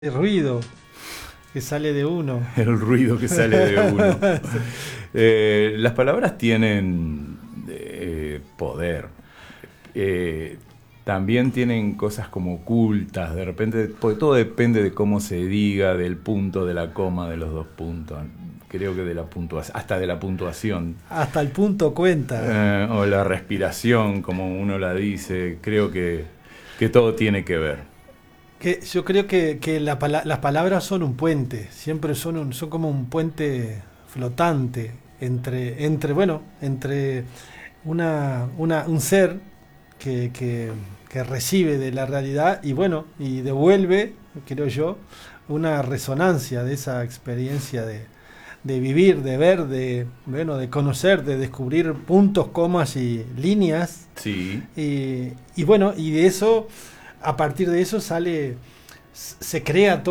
El ruido que sale de uno. El ruido que sale de uno. Las palabras tienen poder. También tienen cosas como ocultas, de repente, porque todo depende de cómo se diga, del punto, de la coma, de los dos puntos. Creo que de la puntuación, hasta de la puntuación. Hasta el punto cuenta. O la respiración, como uno la dice. Creo que todo tiene que ver. Yo creo que las palabras son un puente, siempre son como un puente flotante entre un ser que recibe de la realidad y devuelve, creo yo, una resonancia de esa experiencia de vivir, de ver, de conocer, de descubrir puntos, comas y líneas. Sí. Y de eso, a partir de eso se crea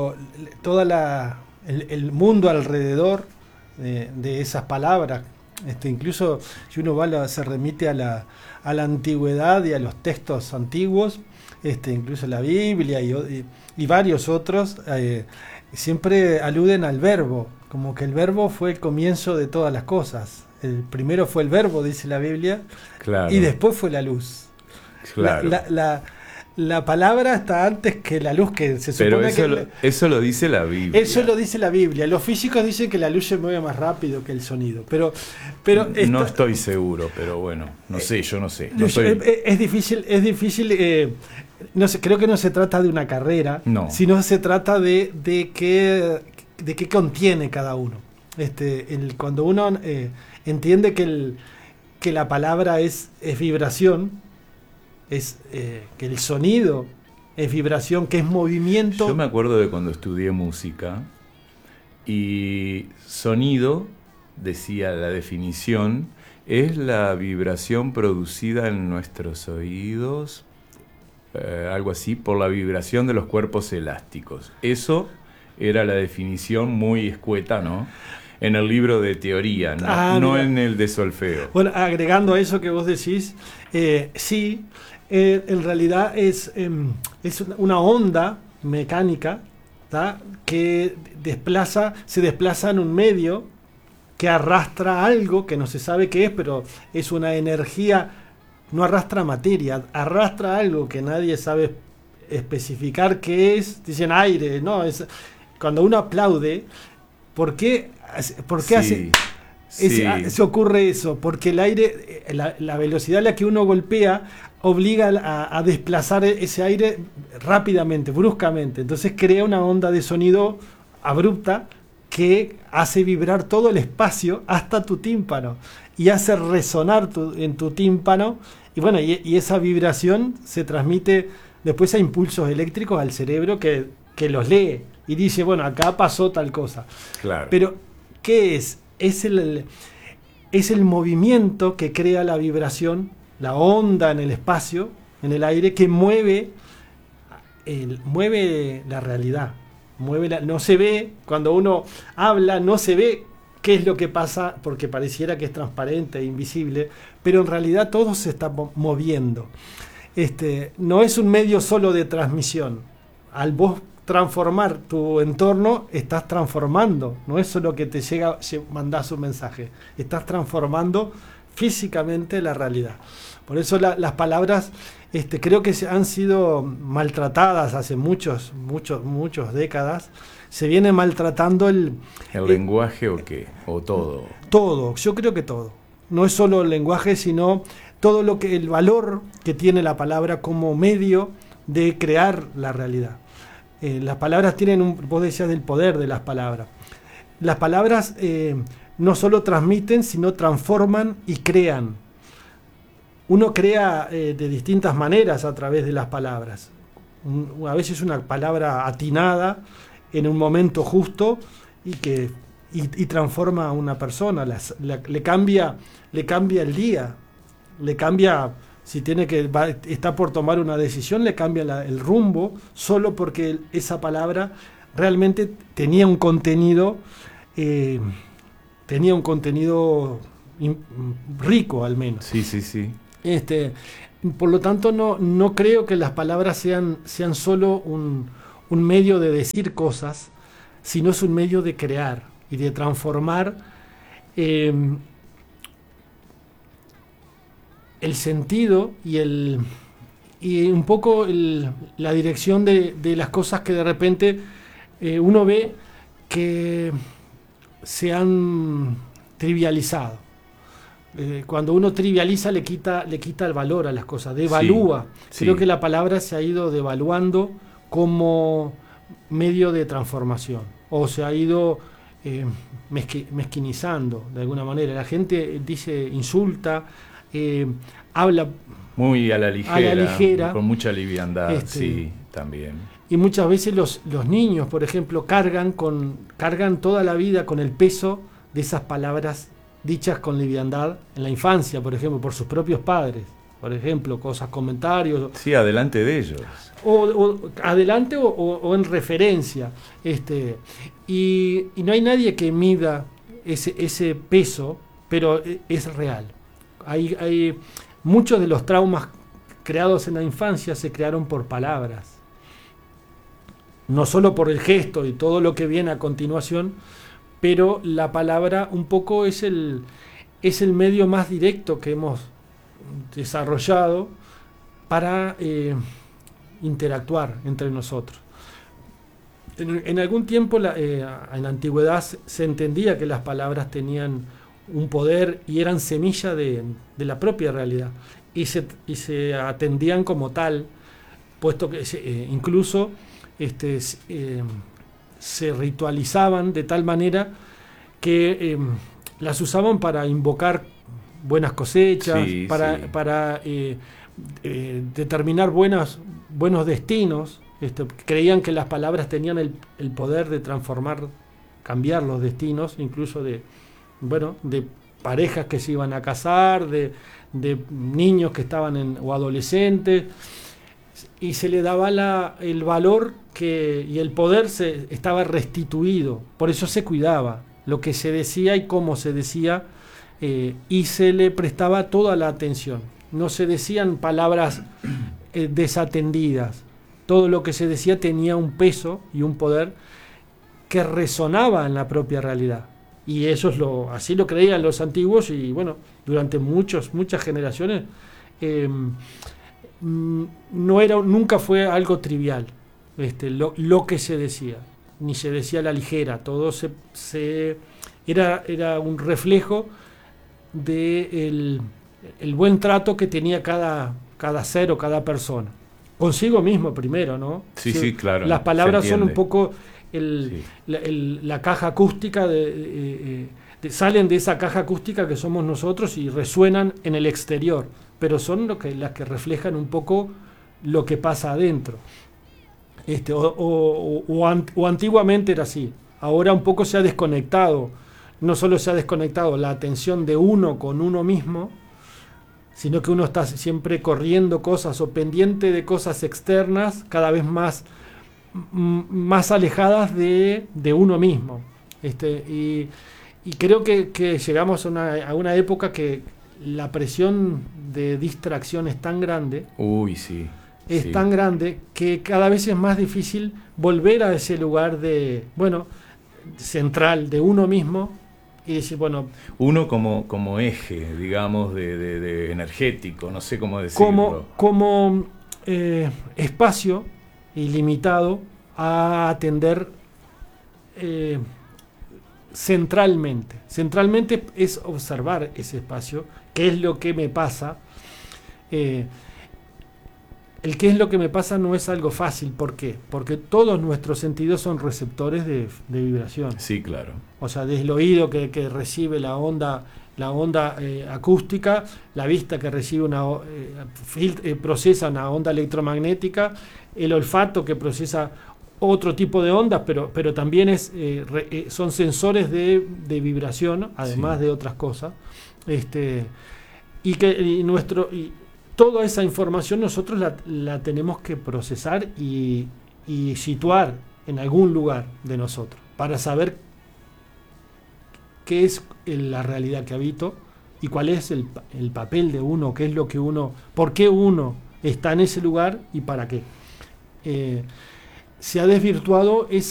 el mundo alrededor de esas palabras. Incluso si uno se remite a la antigüedad y a los textos antiguos, incluso la Biblia y varios otros, siempre aluden al verbo, como que el verbo fue el comienzo de todas las cosas. El primero fue el verbo, dice la Biblia, claro. Y después fue la luz. Claro. La palabra está antes que la luz, que se supone eso lo dice la Biblia. Eso lo dice la Biblia. Los físicos dicen que la luz se mueve más rápido que el sonido, pero no estoy seguro, pero bueno, no sé, yo no sé. Es difícil. No sé, creo que no se trata de una carrera, no, sino se trata de qué contiene cada uno. Cuando uno entiende que la palabra es vibración, que el sonido es vibración, que es movimiento. Yo me acuerdo de cuando estudié música y sonido, decía la definición, es la vibración producida en nuestros oídos, algo así, por la vibración de los cuerpos elásticos. Eso era la definición muy escueta, ¿no? En el libro de teoría, no en el de solfeo. Bueno, agregando a eso que vos decís, sí, en realidad es una onda mecánica, ¿tá? Que se desplaza en un medio que arrastra algo que no se sabe qué es, pero es una energía, no arrastra materia, arrastra algo que nadie sabe especificar qué es. Dicen aire, ¿no? Cuando uno aplaude, ¿por qué sí, se ocurre eso? Porque el aire, la velocidad a la que uno golpea obliga a desplazar ese aire rápidamente, bruscamente. Entonces crea una onda de sonido abrupta que hace vibrar todo el espacio hasta tu tímpano y hace resonar en tu tímpano. Y esa vibración se transmite después a impulsos eléctricos al cerebro que los lee y dice, bueno, acá pasó tal cosa. Claro. Pero ¿qué es? Es el movimiento que crea la vibración, la onda en el espacio, en el aire, que mueve la realidad. No se ve, cuando uno habla, no se ve qué es lo que pasa, porque pareciera que es transparente e invisible, pero en realidad todo se está moviendo. No es un medio solo de transmisión. Al vos transformar tu entorno, estás transformando, no es solo que te mandás un mensaje, estás transformando físicamente la realidad. Por eso las palabras creo que han sido maltratadas hace muchas décadas. Se viene maltratando el lenguaje, ¿o qué? ¿O todo? Todo, yo creo que todo. No es solo el lenguaje, sino todo el valor que tiene la palabra como medio de crear la realidad. Las palabras tienen vos decías del poder de las palabras. Las palabras no solo transmiten, sino transforman y crean. Uno crea de distintas maneras a través de las palabras. A veces una palabra atinada en un momento justo y transforma a una persona, le cambia el día, le cambia. Si está por tomar una decisión, le cambia el rumbo, solo porque esa palabra realmente tenía un contenido rico, al menos. Sí. Por lo tanto, no creo que las palabras sean solo un medio de decir cosas, sino es un medio de crear y de transformar el sentido y un poco la dirección de las cosas que de repente uno ve que se han trivializado. Cuando uno trivializa le quita el valor a las cosas, devalúa. Sí, Creo sí. que la palabra se ha ido devaluando como medio de transformación, o se ha ido mezquinizando de alguna manera. La gente dice, insulta, habla Muy a la ligera, con mucha liviandad, sí, también. y muchas veces los niños, por ejemplo, cargan toda la vida con el peso de esas palabras dichas con liviandad en la infancia, por ejemplo, por sus propios padres, por ejemplo, comentarios. Sí, adelante de ellos. O adelante o en referencia. Y no hay nadie que mida ese peso, pero es real. Hay muchos de los traumas creados en la infancia se crearon por palabras. No solo por el gesto y todo lo que viene a continuación, pero la palabra un poco es el medio más directo que hemos desarrollado para interactuar entre nosotros. En algún tiempo, en la antigüedad, se entendía que las palabras tenían un poder y eran semilla de la propia realidad, y se atendían como tal, puesto que incluso se ritualizaban de tal manera que las usaban para invocar buenas cosechas, Sí, para determinar buenos destinos. Creían que las palabras tenían el poder de transformar, cambiar los destinos, incluso de parejas que se iban a casar, de niños que estaban o adolescentes, y se le daba el valor y el poder estaba restituido. Por eso se cuidaba lo que se decía y cómo se decía, y se le prestaba toda la atención. No se decían palabras desatendidas. Todo lo que se decía tenía un peso y un poder que resonaba en la propia realidad. Y eso así lo creían los antiguos, y bueno, durante muchas generaciones nunca fue algo trivial lo que se decía, ni se decía a la ligera. Todo era un reflejo de el buen trato que tenía cada ser o cada persona consigo mismo primero, ¿no? Sí, claro. Las palabras son un entiende. poco Sí. la caja acústica salen de esa caja acústica que somos nosotros y resuenan en el exterior, pero son las que reflejan un poco lo que pasa adentro. O antiguamente era así. Ahora un poco se ha desconectado. No solo se ha desconectado la atención de uno con uno mismo, sino que uno está siempre corriendo cosas o pendiente de cosas externas, cada vez más alejadas de uno mismo. Y creo que llegamos a una época que la presión de distracción es tan grande, Sí. tan grande, que cada vez es más difícil volver a ese lugar central de uno mismo, y decir, uno como eje, digamos, de energético, no sé cómo decirlo. como espacio ilimitado a atender centralmente. Centralmente es observar ese espacio, qué es lo que me pasa. El qué es lo que me pasa no es algo fácil. ¿Por qué? Porque todos nuestros sentidos son receptores de vibración. Sí, claro. O sea, desde el oído que recibe la onda acústica, la vista que recibe procesa una onda electromagnética, el olfato que procesa otro tipo de ondas, pero también son sensores de vibración, además de otras cosas. Y toda esa información nosotros la tenemos que procesar y situar en algún lugar de nosotros para saber qué es la realidad que habito y cuál es el papel de uno, qué es lo que por qué uno está en ese lugar y para qué. se ha desvirtuado